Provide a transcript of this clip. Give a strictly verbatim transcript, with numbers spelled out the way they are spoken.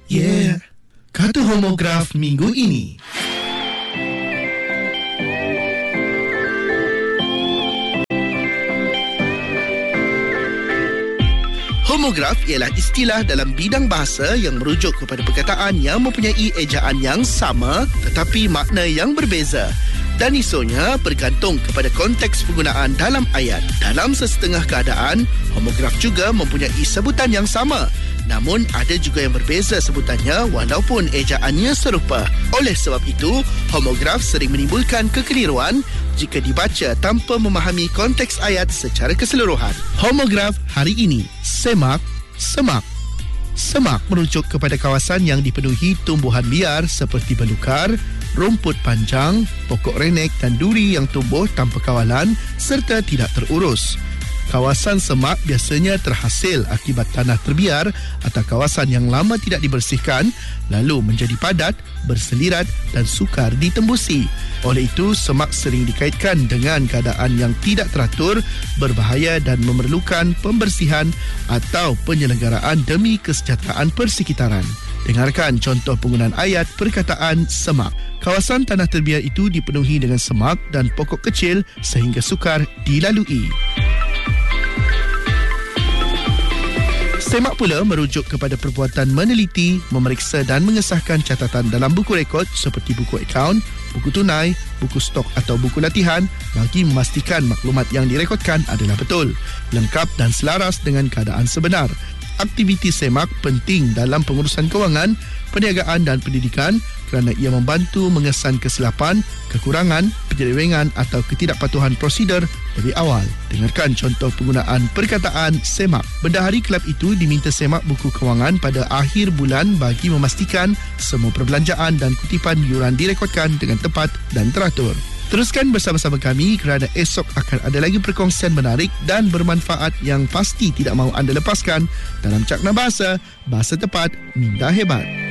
Yeah, kata homograf minggu ini. Homograf ialah istilah dalam bidang bahasa yang merujuk kepada perkataan yang mempunyai ejaan yang sama tetapi makna yang berbeza. Dan isunya bergantung kepada konteks penggunaan dalam ayat. Dalam sesetengah keadaan, homograf juga mempunyai sebutan yang sama. Namun ada juga yang berbeza sebutannya walaupun ejaannya serupa. Oleh sebab itu, homograf sering menimbulkan kekeliruan jika dibaca tanpa memahami konteks ayat secara keseluruhan. Homograf hari ini, semak, semak. Semak merujuk kepada kawasan yang dipenuhi tumbuhan liar seperti belukar, rumput panjang, pokok renek dan duri yang tumbuh tanpa kawalan serta tidak terurus. Kawasan semak biasanya terhasil akibat tanah terbiar atau kawasan yang lama tidak dibersihkan lalu menjadi padat, berselirat dan sukar ditembusi. Oleh itu, semak sering dikaitkan dengan keadaan yang tidak teratur, berbahaya dan memerlukan pembersihan atau penyelenggaraan demi kesejahteraan persekitaran. Dengarkan contoh penggunaan ayat perkataan semak. Kawasan tanah terbiar itu dipenuhi dengan semak dan pokok kecil sehingga sukar dilalui. Semak pula merujuk kepada perbuatan meneliti, memeriksa dan mengesahkan catatan dalam buku rekod seperti buku akaun, buku tunai, buku stok atau buku latihan bagi memastikan maklumat yang direkodkan adalah betul, lengkap dan selaras dengan keadaan sebenar. Aktiviti semak penting dalam pengurusan kewangan, perniagaan dan pendidikan kerana ia membantu mengesan kesilapan, kekurangan, penyelewengan atau ketidakpatuhan prosedur dari awal. Dengarkan contoh penggunaan perkataan semak. Bendahari kelab itu diminta semak buku kewangan pada akhir bulan bagi memastikan semua perbelanjaan dan kutipan yuran direkodkan dengan tepat dan teratur. Teruskan bersama-sama kami kerana esok akan ada lagi perkongsian menarik dan bermanfaat yang pasti tidak mahu anda lepaskan dalam Cakna Bahasa, Bahasa Tepat, Minda Hebat.